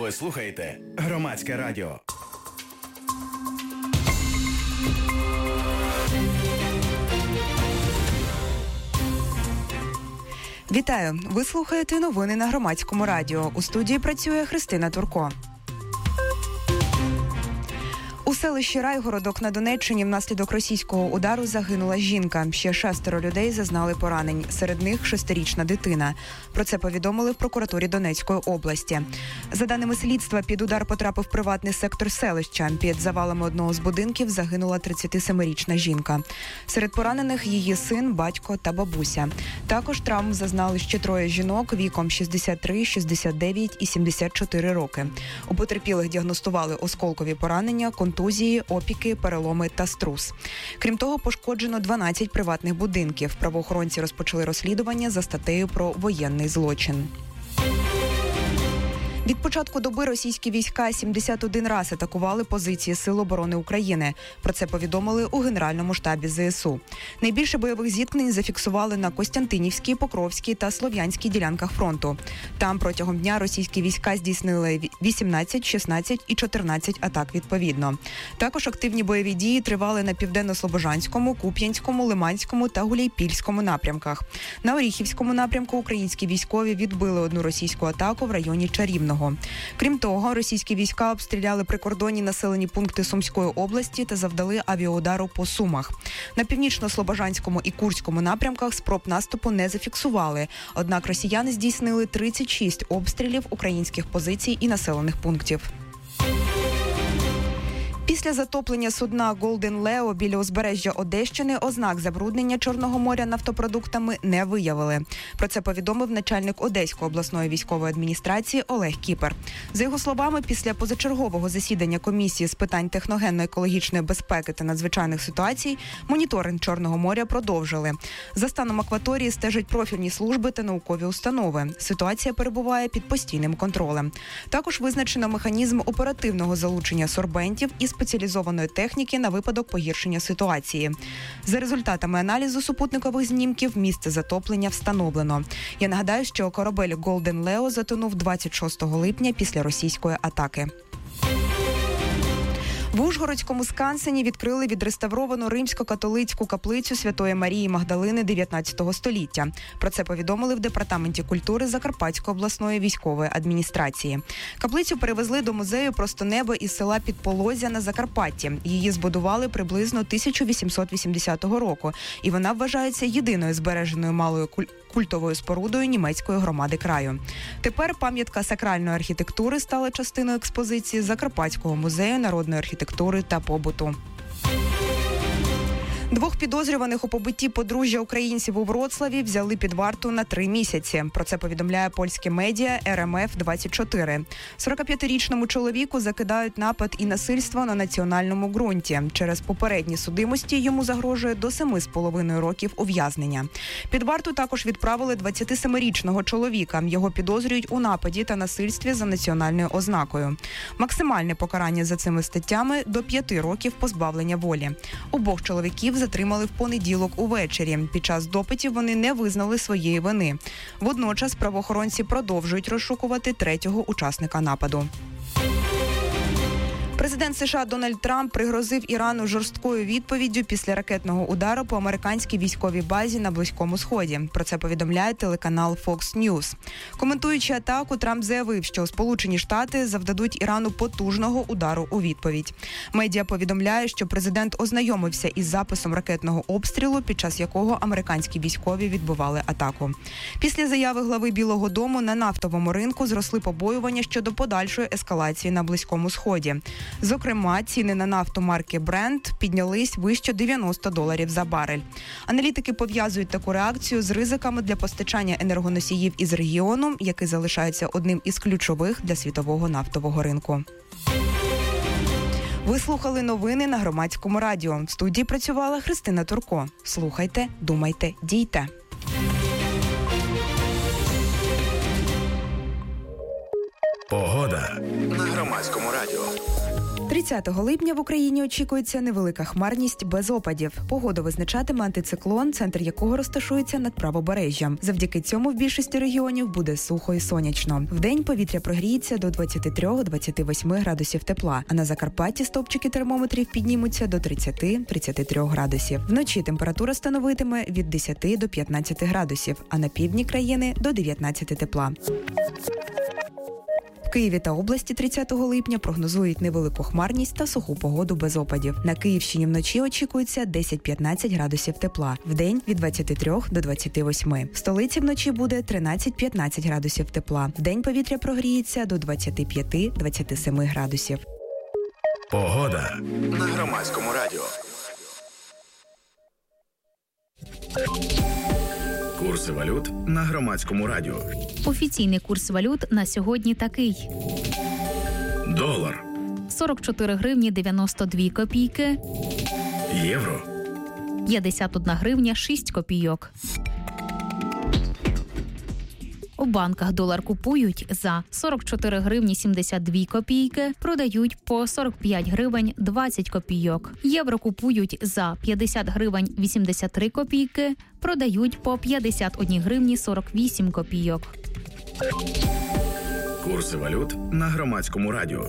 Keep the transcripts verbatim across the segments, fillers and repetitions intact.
Ви слухаєте Громадське радіо. Вітаю! Ви слухаєте новини на Громадському радіо. У студії працює Христина Турко. У селищі Райгородок на Донеччині внаслідок російського удару загинула жінка. Ще шестеро людей зазнали поранень. Серед них шестирічна дитина. Про це повідомили в прокуратурі Донецької області. За даними слідства, під удар потрапив приватний сектор селища. Під завалами одного з будинків загинула тридцятисемирічна жінка. Серед поранених її син, батько та бабуся. Також травм зазнали ще троє жінок віком шістдесят три, шістдесят дев'ять і сімдесят чотири роки. У потерпілих діагностували осколкові поранення, контузії, опіки, переломи та струс. Крім того, пошкоджено дванадцять приватних будинків. Правоохоронці розпочали розслідування за статтею про воєнний злочин. Від початку доби російські війська сімдесят один раз атакували позиції Сил оборони України. Про це повідомили у Генеральному штабі зе ес у. Найбільше бойових зіткнень зафіксували на Костянтинівській, Покровській та Слов'янській ділянках фронту. Там протягом дня російські війська здійснили вісімнадцять, шістнадцять і чотирнадцять атак відповідно. Також активні бойові дії тривали на Південно-Слобожанському, Куп'янському, Лиманському та Гуляйпільському напрямках. На Оріхівському напрямку українські військові відбили одну російську атаку в районі Чарівного. Крім того, російські війська обстріляли прикордонні населені пункти Сумської області та завдали авіаудару по Сумах. На Північно-Слобожанському і Курському напрямках спроб наступу не зафіксували. Однак росіяни здійснили тридцять шість обстрілів українських позицій і населених пунктів. Після затоплення судна «Голден Лео» біля узбережжя Одещини ознак забруднення Чорного моря нафтопродуктами не виявили. Про це повідомив начальник Одеської обласної військової адміністрації Олег Кіпер. За його словами, після позачергового засідання комісії з питань техногенно-екологічної безпеки та надзвичайних ситуацій моніторинг Чорного моря продовжили. За станом акваторії стежать профільні служби та наукові установи. Ситуація перебуває під постійним контролем. Також визначено механізм оперативного залучення сорбентів і спеціалізованої техніки на випадок погіршення ситуації. За результатами аналізу супутникових знімків місце затоплення встановлено. Я нагадаю, що корабель «Голден Лео» затонув двадцять шостого липня після російської атаки. В Ужгородському Скансені відкрили відреставровану римсько-католицьку каплицю Святої Марії Магдалини дев'ятнадцятого століття. Про це повідомили в Департаменті культури Закарпатської обласної військової адміністрації. Каплицю перевезли до музею «Просто небо» із села Підполозя на Закарпатті. Її збудували приблизно тисяча вісімсот вісімдесятого року, і вона вважається єдиною збереженою малою культовою спорудою німецької громади краю. Тепер пам'ятка сакральної архітектури стала частиною експозиції Закарпатського музею народної архітектури та побуту. Двох підозрюваних у побитті подружжя українців у Вроцлаві взяли під варту на три місяці. Про це повідомляє польське медіа ер ем еф двадцять чотири. сорокап'ятирічному чоловіку закидають напад і насильство на національному ґрунті. Через попередні судимості йому загрожує до семи з половиною років ув'язнення. Під варту також відправили двадцятисемирічного чоловіка. Його підозрюють у нападі та насильстві за національною ознакою. Максимальне покарання за цими статтями – до п'яти років позбавлення волі. Обох чоловіків затримали в понеділок увечері. Під час допитів вони не визнали своєї вини. Водночас правоохоронці продовжують розшукувати третього учасника нападу. Президент США Дональд Трамп пригрозив Ірану жорсткою відповіддю після ракетного удару по американській військовій базі на Близькому Сході. Про це повідомляє телеканал Fox News. Коментуючи атаку, Трамп заявив, що Сполучені Штати завдадуть Ірану потужного удару у відповідь. Медіа повідомляє, що президент ознайомився із записом ракетного обстрілу, під час якого американські військові відбивали атаку. Після заяви глави Білого дому на нафтовому ринку зросли побоювання щодо подальшої ескалації на Близькому Сході. Зокрема, ціни на нафту марки Brent піднялись вище дев'яносто доларів за барель. Аналітики пов'язують таку реакцію з ризиками для постачання енергоносіїв із регіону, який залишається одним із ключових для світового нафтового ринку. Ви слухали новини на Громадському радіо. В студії працювала Христина Турко. Слухайте, думайте, дійте. Погода на Громадському радіо. тридцятого липня в Україні очікується невелика хмарність без опадів. Погоду визначатиме антициклон, центр якого розташується над правобережжям. Завдяки цьому в більшості регіонів буде сухо і сонячно. Вдень повітря прогріється до двадцять три - двадцять вісім градусів тепла, а на Закарпатті стовпчики термометрів піднімуться до тридцять - тридцять три градусів. Вночі температура становитиме від десять до п'ятнадцяти градусів, а на півдні країни – до дев'ятнадцяти тепла. В Києві та області тридцятого липня прогнозують невелику хмарність та суху погоду без опадів. На Київщині вночі очікується десять - п'ятнадцять градусів тепла, вдень – від двадцяти трьох до двадцяти восьми. В столиці вночі буде тринадцять - п'ятнадцять градусів тепла, вдень повітря прогріється до двадцяти п'яти - двадцяти семи градусів. Погода на Громадському радіо. Курси валют на Громадському радіо. Офіційний курс валют на сьогодні такий. Долар. сорок чотири гривні дев'яносто дві копійки. Євро. п'ятдесят одна гривня шість копійок. У банках долар купують за сорок чотири гривні сімдесят дві копійки, продають по сорок п'ять гривень двадцять копійок. Євро купують за п'ятдесят гривень вісімдесят три копійки, продають по п'ятдесят одна гривні сорок вісім копійок. Курси валют на Громадському радіо.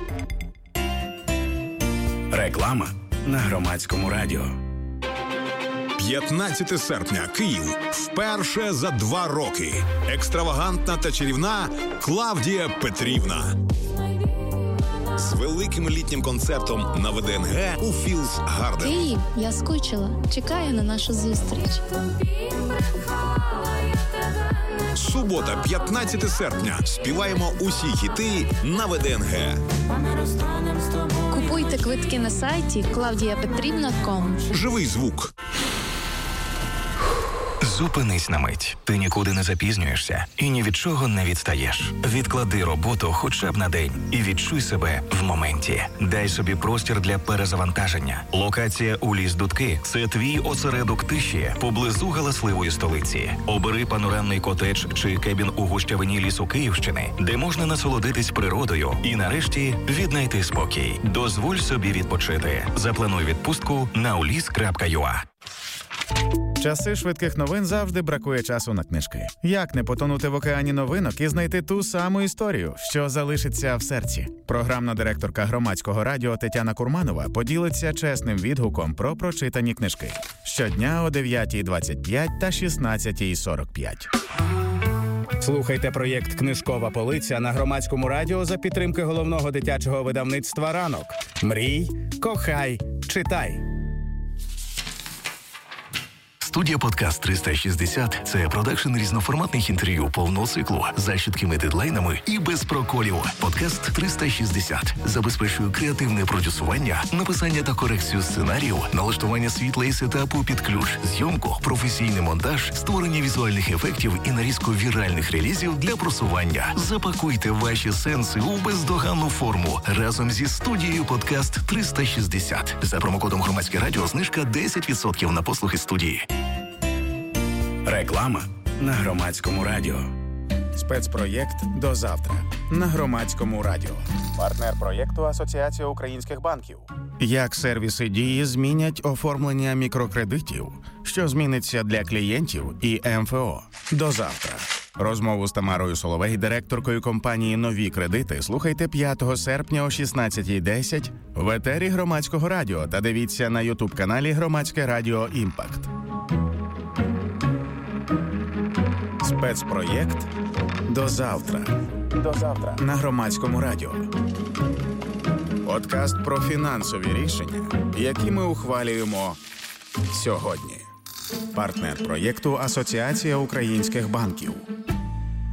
Реклама на Громадському радіо. п'ятнадцяте серпня. Київ. Вперше за два роки. Екстравагантна та чарівна Клавдія Петрівна. З великим літнім концертом на ВДНГ у Філс Гарден. Київ, я скучила. Чекаю на нашу зустріч. Субота, п'ятнадцяте серпня. Співаємо усі хіти на ВДНГ. Купуйте квитки на сайті клавдія петрівна крапка ком. Живий звук. Зупинись на мить. Ти нікуди не запізнюєшся і ні від чого не відстаєш. Відклади роботу хоча б на день і відчуй себе в моменті. Дай собі простір для перезавантаження. Локація у ліс Дудки – це твій осередок тиші поблизу галасливої столиці. Обери панорамний котедж чи кебін у гущавині лісу Київщини, де можна насолодитись природою і нарешті віднайти спокій. Дозволь собі відпочити. Заплануй відпустку на уліс крапка ю а. Часи швидких новин завжди бракує часу на книжки. Як не потонути в океані новинок і знайти ту саму історію, що залишиться в серці? Програмна директорка Громадського радіо Тетяна Курманова поділиться чесним відгуком про прочитані книжки. Щодня о дев'ятій двадцять п'ять та шістнадцятій сорок п'ять. Слухайте проєкт «Книжкова полиця» на Громадському радіо за підтримки головного дитячого видавництва «Ранок». Мрій, кохай, читай. Студія «Подкаст триста шістдесят» – це продакшн різноформатних інтерв'ю повного циклу за чіткими дедлайнами і без проколів. «Подкаст триста шістдесят» забезпечує креативне продюсування, написання та корекцію сценаріїв, налаштування світла і сетапу під ключ, зйомку, професійний монтаж, створення візуальних ефектів і нарізку віральних релізів для просування. Запакуйте ваші сенси у бездоганну форму разом зі студією «Подкаст триста шістдесят». За промокодом «Громадське радіо» знижка десять відсотків на послуги студії. Реклама на Громадському радіо. Спецпроєкт «До завтра» на Громадському радіо. Партнер проєкту Асоціація українських банків. Як сервіси Дії змінять оформлення мікрокредитів? Що зміниться для клієнтів і ем еф о? До завтра. Розмову з Тамарою Соловей, директоркою компанії «Нові кредити», слухайте п'ятого серпня о шістнадцятій десять в етері Громадського радіо та дивіться на ютуб-каналі Громадське радіо «Імпакт». Спецпроєкт «До завтра». До завтра на Громадському радіо. Подкаст про фінансові рішення, які ми ухвалюємо сьогодні. Партнер проєкту Асоціація українських банків.